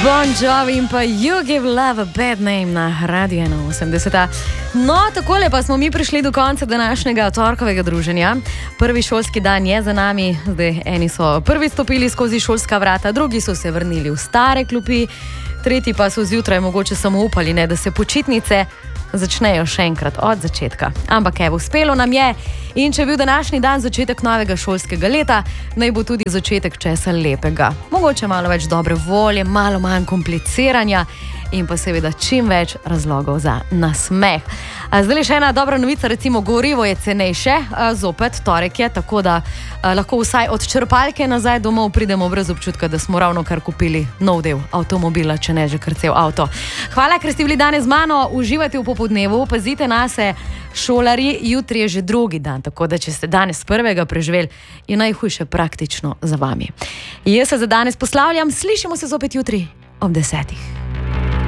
Bon Jovi in pa You Give Love a Bad Name na Radio 81. No, takole pa smo mi prišli do konca današnjega torkovega druženja. Prvi šolski dan je za nami, zdaj eni so prvi stopili skozi šolska vrata, drugi so se vrnili v stare klopi, tretji pa so zjutraj mogoče samo upali, ne, da se počitnice začnejo še enkrat od začetka. Ampak evo, uspelo nam je in če je bil današnji dan začetek novega šolskega leta, naj bo tudi začetek česa lepega. Mogoče malo več dobre volje, malo manj kompliciranja in pa seveda čim več razlogov za nasmeh. Zdaj še ena dobra novica, recimo gorivo je cenejše, zopet torek je, tako da lahko vsaj od črpalke nazaj domov pridemo brez občutka, da smo ravno kar kupili nov del avtomobila, če ne že kar cel avto. Hvala, ker ste bili danes z mano, uživajte v popoldnevu, pazite nase, šolarji, jutri je že drugi dan, tako da če ste danes prvega preživeli, je najhujše praktično za vami. Jaz se za danes poslavljam, slišimo se zopet jutri ob 10.